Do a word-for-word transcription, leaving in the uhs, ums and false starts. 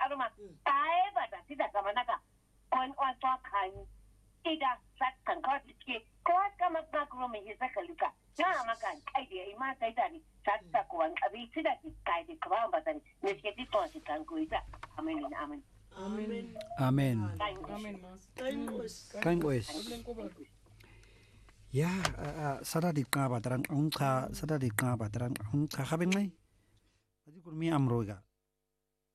aruma tae bata sida kama naka on on to kan ida sakkan ka tike ko kama ka kuma mai saka luka na maka kai da ima kai da ni sakka ko an abi sida ki kai da kuma bata ni ne ke ti to si kan ko ida amen amen amen amen amen mas kan boys ya sada di ka bataran ang ka sada di ka bataran ang ka kabeng mai adi kun mi amroga